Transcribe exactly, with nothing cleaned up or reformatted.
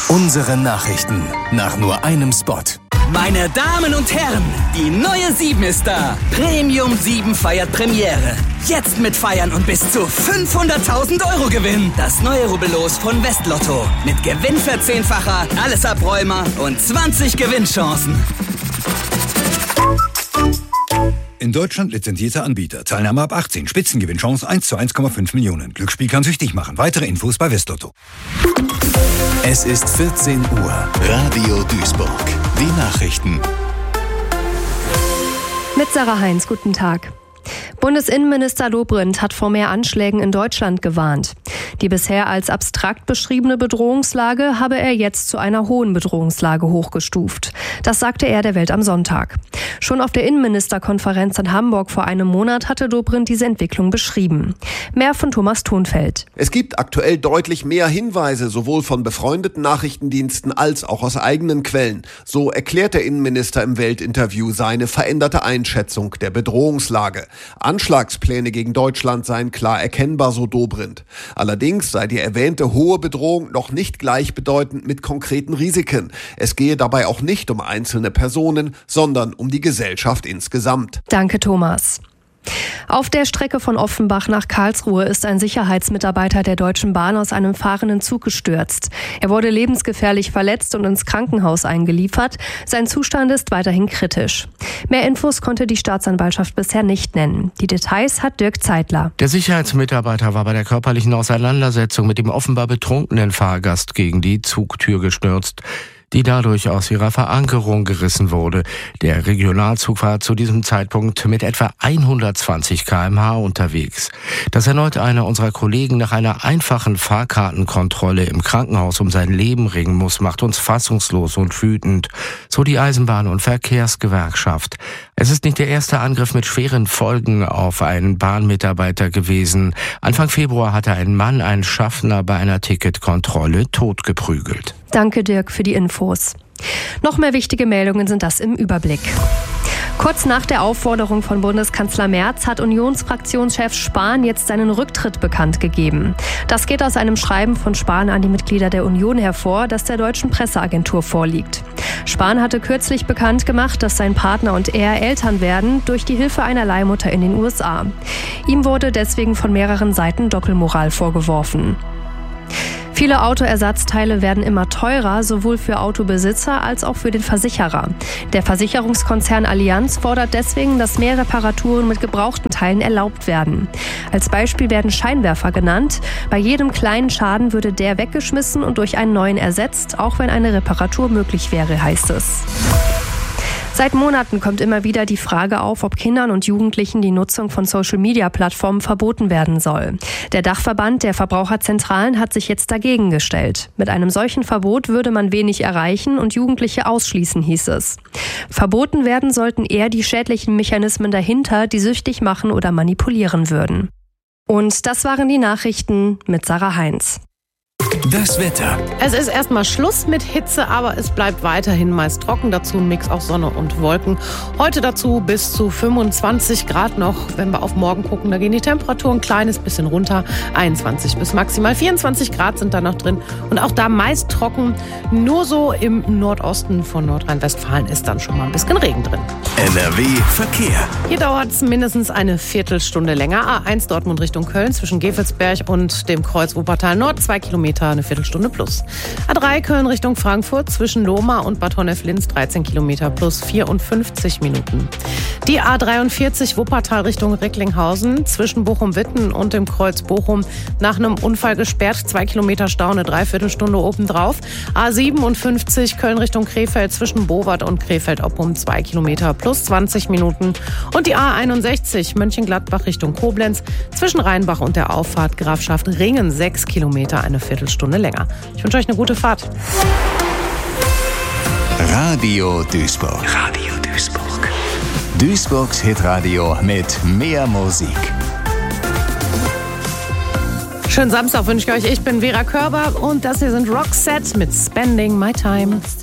Unsere Nachrichten nach nur einem Spot. Meine Damen und Herren, die neue sieben ist da. Premium sieben feiert Premiere. Jetzt mit Feiern und bis zu fünfhunderttausend Euro Gewinn. Das neue Rubbellos von Westlotto. Mit Gewinnverzehnfacher, alles Abräumer und zwanzig Gewinnchancen. In Deutschland lizenzierter Anbieter. Teilnahme ab achtzehn. Spitzengewinnchance eins zu eins Komma fünf Millionen. Glücksspiel kann süchtig machen. Weitere Infos bei Westlotto. Es ist vierzehn Uhr. Radio Duisburg. Die Nachrichten. Mit Sarah Heinz, guten Tag. Bundesinnenminister Dobrindt hat vor mehr Anschlägen in Deutschland gewarnt. Die bisher als abstrakt beschriebene Bedrohungslage habe er jetzt zu einer hohen Bedrohungslage hochgestuft. Das sagte er der Welt am Sonntag. Schon auf der Innenministerkonferenz in Hamburg vor einem Monat hatte Dobrindt diese Entwicklung beschrieben. Mehr von Thomas Thonfeld. Es gibt aktuell deutlich mehr Hinweise, sowohl von befreundeten Nachrichtendiensten als auch aus eigenen Quellen. So erklärt der Innenminister im Weltinterview seine veränderte Einschätzung der Bedrohungslage. Anschlagspläne gegen Deutschland seien klar erkennbar, so Dobrindt. Allerdings sei die erwähnte hohe Bedrohung noch nicht gleichbedeutend mit konkreten Risiken. Es gehe dabei auch nicht um einzelne Personen, sondern um die Gesellschaft insgesamt. Danke, Thomas. Auf der Strecke von Offenbach nach Karlsruhe ist ein Sicherheitsmitarbeiter der Deutschen Bahn aus einem fahrenden Zug gestürzt. Er wurde lebensgefährlich verletzt und ins Krankenhaus eingeliefert. Sein Zustand ist weiterhin kritisch. Mehr Infos konnte die Staatsanwaltschaft bisher nicht nennen. Die Details hat Dirk Zeitler. Der Sicherheitsmitarbeiter war bei der körperlichen Auseinandersetzung mit dem offenbar betrunkenen Fahrgast gegen die Zugtür gestürzt, die dadurch aus ihrer Verankerung gerissen wurde. Der Regionalzug war zu diesem Zeitpunkt mit etwa hundertzwanzig Kilometer pro Stunde unterwegs. Dass erneut einer unserer Kollegen nach einer einfachen Fahrkartenkontrolle im Krankenhaus um sein Leben ringen muss, macht uns fassungslos und wütend, so die Eisenbahn- und Verkehrsgewerkschaft. Es ist nicht der erste Angriff mit schweren Folgen auf einen Bahnmitarbeiter gewesen. Anfang Februar hatte ein Mann einen Schaffner bei einer Ticketkontrolle totgeprügelt. Danke, Dirk, für die Infos. Noch mehr wichtige Meldungen sind das im Überblick. Kurz nach der Aufforderung von Bundeskanzler Merz hat Unionsfraktionschef Spahn jetzt seinen Rücktritt bekannt gegeben. Das geht aus einem Schreiben von Spahn an die Mitglieder der Union hervor, das der deutschen Presseagentur vorliegt. Spahn hatte kürzlich bekannt gemacht, dass sein Partner und er Eltern werden durch die Hilfe einer Leihmutter in den U S A. Ihm wurde deswegen von mehreren Seiten Doppelmoral vorgeworfen. Viele Autoersatzteile werden immer teurer, sowohl für Autobesitzer als auch für den Versicherer. Der Versicherungskonzern Allianz fordert deswegen, dass mehr Reparaturen mit gebrauchten Teilen erlaubt werden. Als Beispiel werden Scheinwerfer genannt. Bei jedem kleinen Schaden würde der weggeschmissen und durch einen neuen ersetzt, auch wenn eine Reparatur möglich wäre, heißt es. Seit Monaten kommt immer wieder die Frage auf, ob Kindern und Jugendlichen die Nutzung von Social-Media-Plattformen verboten werden soll. Der Dachverband der Verbraucherzentralen hat sich jetzt dagegen gestellt. Mit einem solchen Verbot würde man wenig erreichen und Jugendliche ausschließen, hieß es. Verboten werden sollten eher die schädlichen Mechanismen dahinter, die süchtig machen oder manipulieren würden. Und das waren die Nachrichten mit Sarah Heinz. Das Wetter. Es ist erstmal Schluss mit Hitze, aber es bleibt weiterhin meist trocken. Dazu ein Mix aus Sonne und Wolken. Heute dazu bis zu fünfundzwanzig Grad noch. Wenn wir auf morgen gucken, da gehen die Temperaturen ein kleines bisschen runter. einundzwanzig bis maximal vierundzwanzig Grad sind da noch drin. Und auch da meist trocken. Nur so im Nordosten von Nordrhein-Westfalen ist dann schon mal ein bisschen Regen drin. N R W Verkehr. Hier dauert es mindestens eine Viertelstunde länger. A eins Dortmund Richtung Köln zwischen Gevelsberg und dem Kreuz Wuppertal Nord. Zwei Kilometer, eine Viertelstunde plus. A drei Köln Richtung Frankfurt zwischen Lohmar und Bad Honnef-Linz dreizehn Kilometer plus vierundfünfzig Minuten. Die A dreiundvierzig Wuppertal Richtung Recklinghausen zwischen Bochum-Witten und dem Kreuz Bochum nach einem Unfall gesperrt. Zwei Kilometer Stau, eine Dreiviertelstunde obendrauf. A siebenundfünfzig Köln Richtung Krefeld zwischen Bowart und Krefeld-Oppum zwei Kilometer plus zwanzig Minuten. Und die A einundsechzig Mönchengladbach Richtung Koblenz zwischen Rheinbach und der Auffahrt Grafschaft Ringen sechs Kilometer, eine Viertelstunde länger. Ich wünsche euch eine gute Fahrt. Radio Duisburg. Radio Duisburg. Duisburgs Hitradio mit mehr Musik. Schönen Samstag wünsche ich euch. Ich bin Vera Körber und das hier sind Roxette mit Spending My Time.